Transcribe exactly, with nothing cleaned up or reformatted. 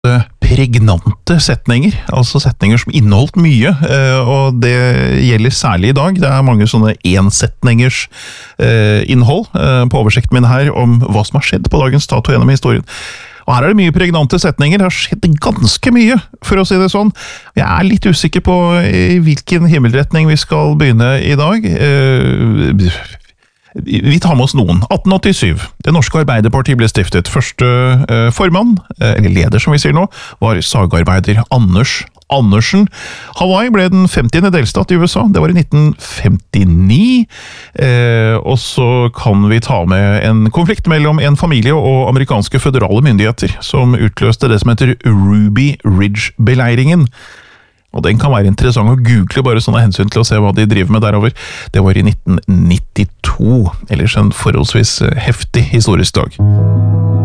pregnante setninger, altså setninger som inneholdt mye, og det gjelder særlig i dag. Det er mange sånne ensetningers innhold på oversikten min her om hva som har skjedd på dagens dato gjennom historien. Og her er det mye pregnante setninger, det har skjedd ganske mye, for å si det sånn. Jeg er litt usikker på i hvilken himmelretning vi skal begynne i dag. Vi tar med oss noen. atten åttisyv. Det norske Arbeiderpartiet ble stiftet. Første eh, formann, eh, eller leder som vi sier nå, var sagarbeider Anders Andersen. Hawaii ble den femtiende delstat i U S A. Det var i nitten femtini. Eh, og så kan vi ta med en konflikt mellom en familie og amerikanske føderale myndigheter, som utløste det som heter Ruby Ridge-beleiringen. Og den kan være interessant å google bare sånne hensyn til å se hva de driver med derover. Det var i nitten nittito, ellers en forholdsvis heftig historisk dag.